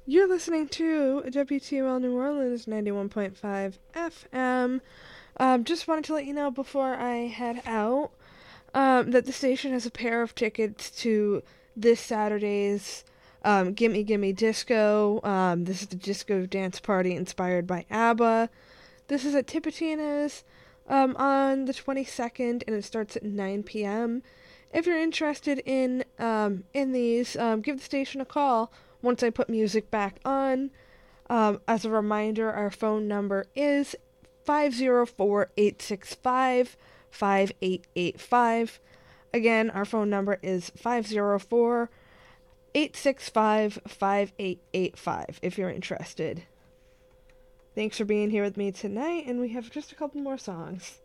You're listening to WTOL New Orleans 91.5 FM. Just wanted to let you know before I head out that the station has a pair of tickets to this Saturday's Gimme Gimme Disco. This is the disco dance party inspired by ABBA. This is at Tipitina's on the 22nd, and it starts at 9 p.m. If you're interested in these, give the station a call once I put music back on. As a reminder, our phone number is 504-865-5885. Again, our phone number is 504-865-5885 if you're interested. Thanks for being here with me tonight, and we have just a couple more songs.